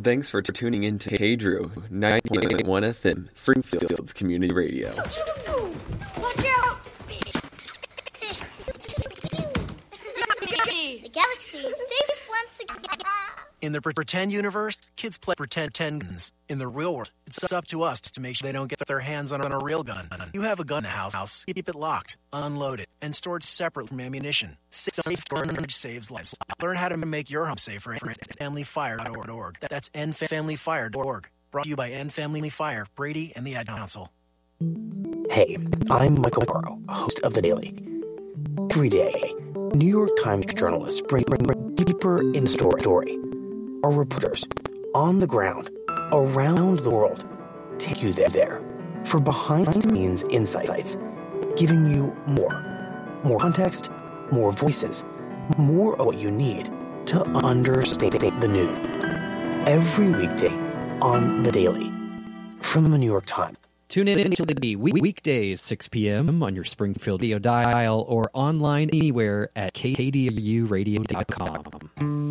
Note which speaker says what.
Speaker 1: Thanks for tuning in to KDRU 90.1 FM, Springfield's community radio.
Speaker 2: Watch out! The galaxy is safe once again.
Speaker 3: In the pretend universe, kids play pretend guns. In the real world, it's up to us to make sure they don't get their hands on a real gun. You have a gun in the house, keep it locked, unloaded, and stored separate from ammunition. Safe storage saves lives. Learn how to make your home safer at nfamilyfire.org. That's nfamilyfire.org. Brought to you by N Family Fire, Brady, and the Ad Council.
Speaker 4: Hey, I'm Michael Morrow, host of The Daily. Every day, New York Times journalists bring deeper in story. Our reporters on the ground, around the world, take you there for behind-the-scenes insights, giving you more context, more voices, more of what you need to understand the news. Every weekday on The Daily from the New York Times.
Speaker 5: Tune in to the weekdays, 6 p.m. on your Springfield radio dial or online anywhere at kduradio.com.